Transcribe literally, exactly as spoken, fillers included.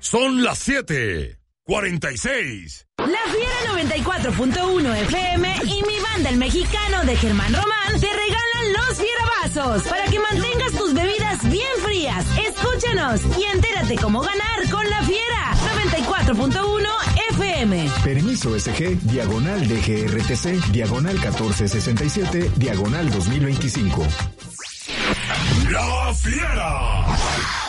Son las siete cuarenta y seis. La Fiera noventa y cuatro punto uno F M y mi banda El Mexicano de Germán Román te regalan los fierabazos para que mantengas tus bebidas bien frías. Escúchanos y entérate cómo ganar con La Fiera noventa y cuatro punto uno F M. Permiso S G, diagonal D G R T C, diagonal catorce sesenta y siete, diagonal dos mil veinticinco. La Fiera.